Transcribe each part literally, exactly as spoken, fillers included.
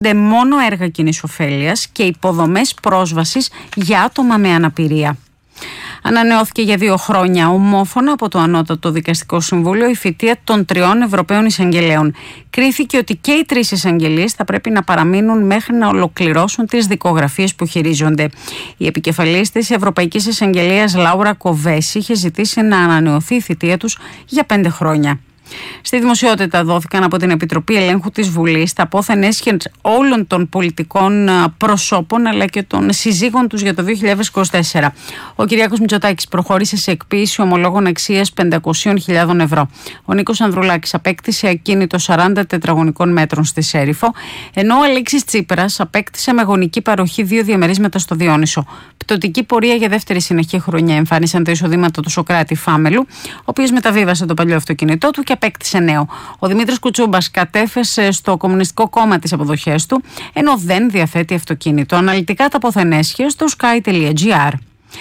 μόνο έργα κοινής ωφέλειας και υποδομές πρόσβασης για άτομα με αναπηρία. Ανανεώθηκε για δύο χρόνια ομόφωνα από το Ανώτατο Δικαστικό Συμβούλιο η θητεία των τριών Ευρωπαίων Εισαγγελέων. Κρίθηκε ότι και οι τρεις εισαγγελίες θα πρέπει να παραμείνουν μέχρι να ολοκληρώσουν τις δικογραφίες που χειρίζονται. Η επικεφαλής της Ευρωπαϊκής Εισαγγελίας Λάουρα Κοβέση είχε ζητήσει να ανανεωθεί η θητεία τους για πέντε χρόνια. Στη δημοσιότητα δόθηκαν από την Επιτροπή Ελέγχου της Βουλής τα απόθεν έσχες όλων των πολιτικών προσώπων αλλά και των συζύγων τους για το δύο χιλιάδες είκοσι τέσσερα. Ο Κυριάκος Μητσοτάκης προχώρησε σε εκποίηση ομολόγων αξίας πεντακόσιες χιλιάδες ευρώ. Ο Νίκος Ανδρουλάκης απέκτησε ακίνητο σαράντα τετραγωνικών μέτρων στη Σέριφο, ενώ ο Αλέξης Τσίπρας απέκτησε με γονική παροχή δύο διαμερίσματα στο Διόνυσο. Πτωτική πορεία για δεύτερη συνεχή χρονιά εμφάνισαν τα εισοδήματα του Σωκράτη Φάμελου, ο οποίος μεταβίβασε το παλιό αυτοκίνητό του και απέκτησε νέο. Ο Δημήτρης Κουτσούμπας κατέφεσε στο Κομμουνιστικό Κόμμα τις αποδοχές του, ενώ δεν διαθέτει αυτοκίνητο. Αναλυτικά τα απόθεν έσχες στο sky τελεία gr.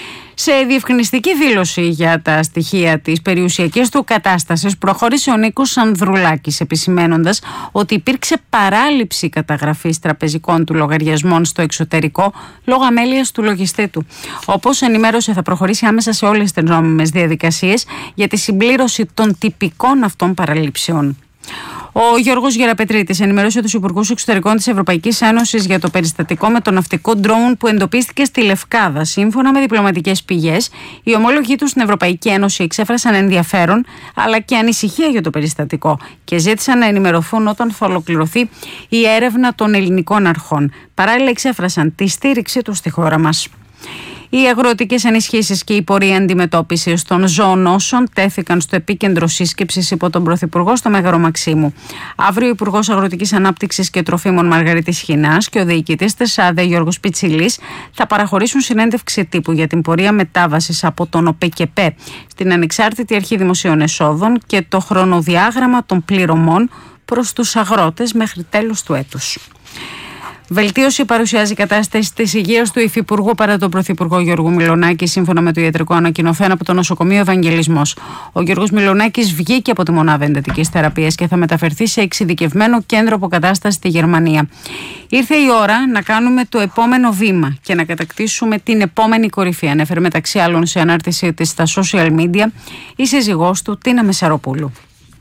Σε διευκρινιστική δήλωση για τα στοιχεία της περιουσιακής του κατάστασης προχώρησε ο Νίκος Ανδρουλάκης, επισημένοντας ότι υπήρξε παράληψη καταγραφής τραπεζικών του λογαριασμών στο εξωτερικό λόγω αμέλειας του λογιστή του. Όπως ενημέρωσε, θα προχωρήσει άμεσα σε όλες τις νόμιμες διαδικασίες για τη συμπλήρωση των τυπικών αυτών παραλήψεων. Ο Γιώργος Γεραπετρίτης ενημέρωσε τους Υπουργούς Εξωτερικών της Ευρωπαϊκής Ένωσης για το περιστατικό με το ναυτικό ντρόουν που εντοπίστηκε στη Λευκάδα. Σύμφωνα με διπλωματικές πηγές, οι ομόλογοι του στην Ευρωπαϊκή Ένωση εξέφρασαν ενδιαφέρον αλλά και ανησυχία για το περιστατικό και ζήτησαν να ενημερωθούν όταν θα ολοκληρωθεί η έρευνα των ελληνικών αρχών. Παράλληλα, εξέφρασαν τη στήριξή τους στη χώρα μας. Οι αγροτικές ενισχύσεις και η πορεία αντιμετώπισης των ζωονόσων τέθηκαν στο επίκεντρο σύσκεψης υπό τον Πρωθυπουργό στο Μέγαρο Μαξίμου. Αύριο ο Υπουργός Αγροτικής Ανάπτυξης και Τροφίμων Μαργαρίτης Χινάς και ο διοικητής της ΑΔΕ Γιώργος Πιτσιλής θα παραχωρήσουν συνέντευξη τύπου για την πορεία μετάβασης από τον ΟΠΕΚΕΠΕ στην Ανεξάρτητη Αρχή Δημοσίων Εσόδων και το χρονοδιάγραμμα των πληρωμών προς τους αγρότες μέχρι τέλος του έτους. Βελτίωση παρουσιάζει η κατάσταση της υγείας του Υφυπουργού παρά τον Πρωθυπουργό Γιώργο Μιλονάκη, σύμφωνα με το ιατρικό ανακοινωθέν από το νοσοκομείο Ευαγγελισμός. Ο Γιώργος Μιλονάκης βγήκε από τη μονάδα εντατικής θεραπείας και θα μεταφερθεί σε εξειδικευμένο κέντρο αποκατάστασης στη Γερμανία. Ήρθε η ώρα να κάνουμε το επόμενο βήμα και να κατακτήσουμε την επόμενη κορυφή, ανέφερε μεταξύ άλλων σε ανάρτησή της στα social media η σύζυγός του Τίνα Μεσαροπούλου.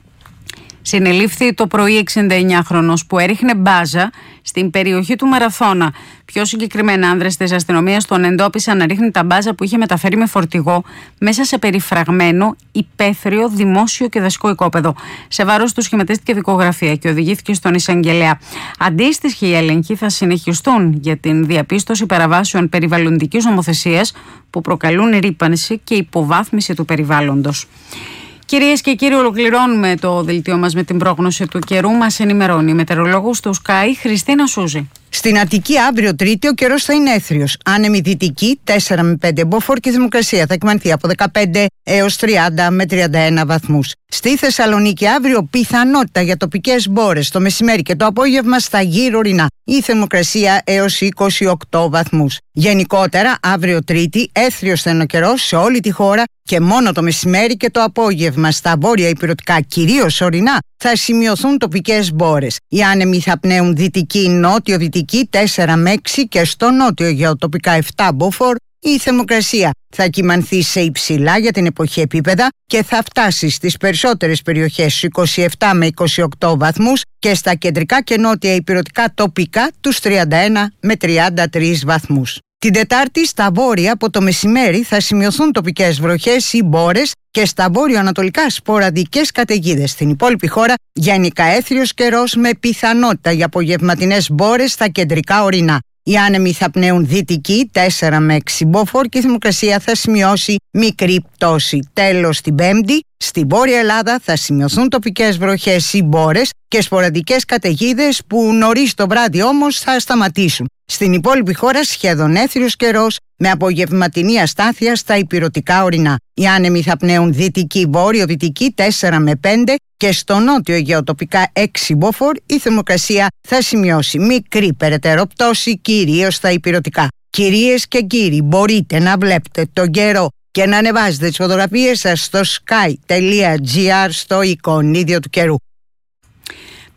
Συνελήφθη το πρωί εξήντα εννιάχρονος που έριχνε μπάζα στην περιοχή του Μαραθώνα. Πιο συγκεκριμένα, άνδρες της αστυνομίας τον εντόπισαν να ρίχνει τα μπάζα που είχε μεταφέρει με φορτηγό μέσα σε περιφραγμένο υπαίθριο δημόσιο και δασικό οικόπεδο. Σε βάρος του σχηματίστηκε δικογραφία και οδηγήθηκε στον εισαγγελέα. Αντίστοιχοι έλεγχοι θα συνεχιστούν για την διαπίστωση παραβάσεων περιβαλλοντικής νομοθεσίας που προκαλούν ρύπανση και υποβάθμιση του περιβάλλοντος. Κυρίες και κύριοι, ολοκληρώνουμε το δελτίο μας με την πρόγνωση του καιρού. Μας ενημερώνει η μετεωρολόγος του Sky Χριστίνα Σούζη. Στην Αττική αύριο Τρίτη ο καιρός θα είναι έθριος. Άνεμη δυτική τέσσερα με πέντε μποφόρ και η θερμοκρασία θα κυμανθεί από δεκαπέντε έως τριάντα με τριάντα ένα βαθμούς. Στη Θεσσαλονίκη αύριο πιθανότητα για τοπικές μπόρες το μεσημέρι και το απόγευμα στα γύρω ορεινά. Η θερμοκρασία έως είκοσι οκτώ βαθμούς. Γενικότερα αύριο Τρίτη έθριος θα είναι ο καιρός σε όλη τη χώρα και μόνο το μεσημέρι και το απόγευμα στα βόρεια ηπειρωτικά, κυρίως ορεινά, θα σημειωθούν τοπικές μπόρες. Οι άνεμοι θα πνέουν δυτική νότιο-δυτική τέσσερα με έξι και στο νότιο Αιγαίο τοπικά επτά μποφόρ. Η θερμοκρασία θα κυμανθεί σε υψηλά για την εποχή επίπεδα και θα φτάσει στις περισσότερες περιοχές είκοσι επτά με είκοσι οκτώ βαθμούς και στα κεντρικά και νότια ηπειρωτικά τοπικά τους τριάντα ένα με τριάντα τρεις βαθμούς. Την Τετάρτη στα βόρεια από το μεσημέρι θα σημειωθούν τοπικές βροχές ή μπόρες και στα βόρειο-ανατολικά σποραδικές καταιγίδες. Στην υπόλοιπη χώρα γενικά έθριος καιρός με πιθανότητα για απογευματινές μπόρες στα κεντρικά ορεινά. Οι άνεμοι θα πνέουν δυτική τέσσερα με έξι μποφόρ και η θερμοκρασία θα σημειώσει μικρή πτώση. Τέλος, την Πέμπτη, στη Βόρεια Ελλάδα θα σημειωθούν τοπικές βροχές ή μπόρες και σποραδικές καταιγίδες που νωρίς το βράδυ όμως θα σταματήσουν. Στην υπόλοιπη χώρα σχεδόν έθριος καιρός με απογευματινή αστάθεια στα ηπειρωτικά ορεινά. Οι άνεμοι θα πνέουν δυτική βόρειο-δυτική τέσσερα με πέντε και στο νότιο Αιγαίο τοπικά έξι μποφόρ. Η θερμοκρασία θα σημειώσει μικρή περαιτέρω πτώση κυρίως στα ηπειρωτικά. Κυρίες και κύριοι, μπορείτε να βλέπετε τον καιρό και να ανεβάζετε τις φωτογραφίες σας στο sky τελεία gr στο εικονίδιο του καιρού.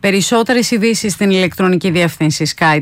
Περισσότερες ειδήσεις στην ηλεκτρονική διεύθυνση sky